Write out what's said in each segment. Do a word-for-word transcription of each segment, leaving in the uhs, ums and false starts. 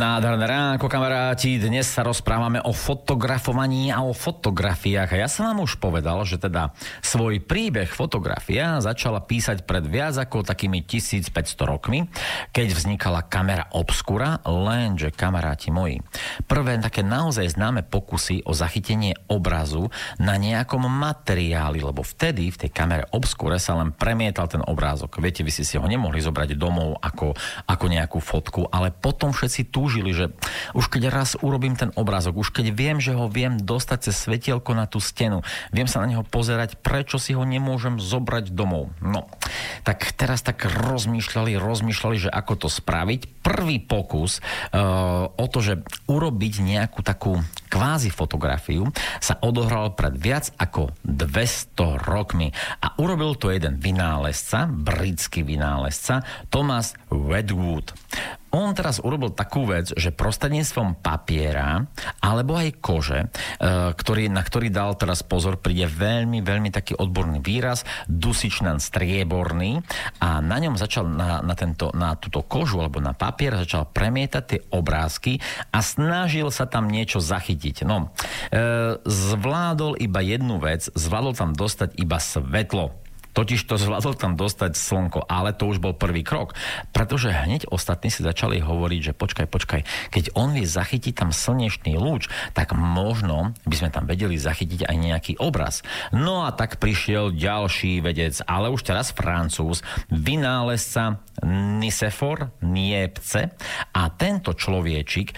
Nádherné ránko, kamaráti. Dnes sa rozprávame o fotografovaní a o fotografiách. A ja som vám už povedal, že teda svoj príbeh fotografia začala písať pred viac ako takými tisícpäťsto rokmi, keď vznikala kamera obscura, lenže, kamaráti moji, prvé také naozaj známe pokusy o zachytenie obrazu na nejakom materiáli, lebo vtedy v tej kamere obscure sa len premietal ten obrázok. Viete, vy si si ho nemohli zobrať domov ako, ako nejakú fotku, ale potom všetci túžili, že už keď raz urobím ten obrázok, už keď viem, že ho viem dostať cez svetielko na tú stenu, viem sa na neho pozerať, prečo si ho nemôžem zobrať domov. No, tak teraz tak rozmýšľali, rozmýšľali, že ako to spraviť. Prvý pokus uh, o to, že urobiť nejakú takú kvázi fotografiu sa odohral pred viac ako dvesto rokmi a urobil to jeden vynálezca, britský vynálezca, Thomas Wedgwood. On teraz urobil takú vec, že prostredníctvom papiera alebo aj kože, ktorý, na ktorý dal teraz pozor, príde veľmi, veľmi taký odborný výraz, dusičnan strieborný, a na ňom začal na, na, tento, na túto kožu alebo na papier začal premietať tie obrázky a snažil sa tam niečo zachytiť. No, e, zvládol iba jednu vec, zvládol tam dostať iba svetlo. Totiž to zvládol tam dostať slnko, ale to už bol prvý krok, pretože hneď ostatní si začali hovoriť, že počkaj, počkaj, keď on vie zachytiť tam slnečný lúč, tak možno by sme tam vedeli zachytiť aj nejaký obraz. No a tak prišiel ďalší vedec, ale už teraz Francúz, vynálezca Nicéphore Niépce, a tento človečik e,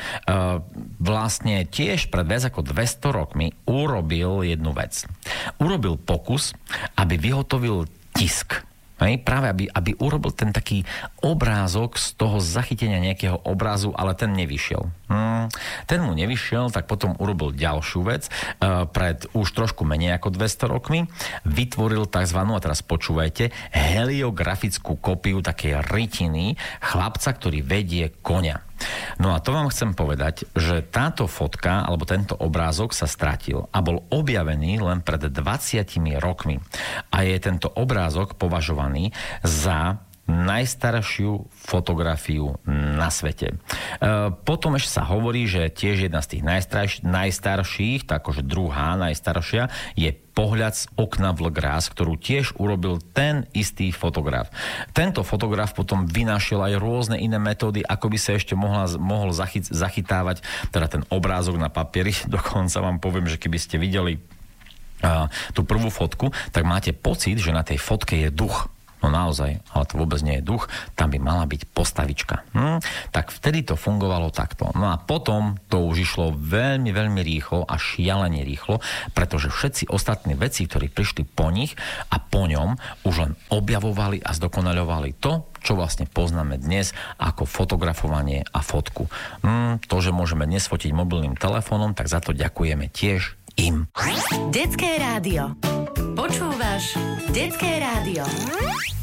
vlastne tiež pred viac ako dvesto rokmi urobil jednu vec. Urobil pokus, aby vyhotovil tisk. Hej, práve aby, aby urobil ten taký obrázok z toho zachytenia nejakého obrazu, ale ten nevyšiel. Hmm, ten mu nevyšiel, tak potom urobil ďalšiu vec. E, pred už trošku menej ako dvesto rokmi vytvoril tzv. A teraz počúvajte, heliografickú kopiu takej rytiny chlapca, ktorý vedie koňa. No a to vám chcem povedať, že táto fotka alebo tento obrázok sa stratil a bol objavený len pred dvadsiatimi rokmi. A je tento obrázok považovaný za najstaršiu fotografiu na svete. E, potom ešte sa hovorí, že tiež jedna z tých najstarš- najstarších, takže druhá najstaršia, je Pohľad z okna v Le Gras, ktorú tiež urobil ten istý fotograf. Tento fotograf potom vynašiel aj rôzne iné metódy, ako by sa ešte mohla, mohol zachyt, zachytávať teda ten obrázok na papieri. Dokonca vám poviem, že keby ste videli uh, tú prvú fotku, tak máte pocit, že na tej fotke je duch. No naozaj, ale to vôbec nie je duch, tam by mala byť postavička. Hm? Tak vtedy to fungovalo takto. No a potom to už išlo veľmi, veľmi rýchlo a šialene rýchlo, pretože všetci ostatní veci, ktorí prišli po nich a po ňom, už len objavovali a zdokonaľovali to, čo vlastne poznáme dnes ako fotografovanie a fotku. Hm, to, že môžeme dnes fotiť mobilným telefónom, tak za to ďakujeme tiež im. Detské rádio. Počúvaš Detské rádio.